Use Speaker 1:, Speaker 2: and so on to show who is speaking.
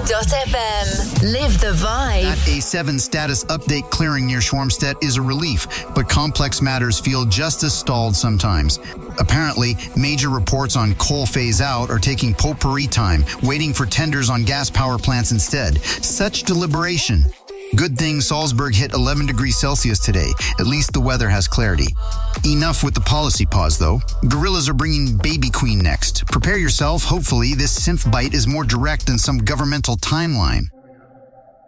Speaker 1: Salzburg.fm. Live the vibe.
Speaker 2: That A7 status update clearing near Schwarmstedt is a relief, but complex matters feel just as stalled sometimes. Apparently, major reports on coal phase out are taking potpourri time, waiting for tenders on gas power plants instead. Such deliberation. Good thing Salzburg hit 11 degrees Celsius today. At least the weather has clarity. Enough with the policy pause, though. Gorillas are bringing Baby Queen next. Prepare yourself. Hopefully, this synth bite is more direct than some governmental timeline.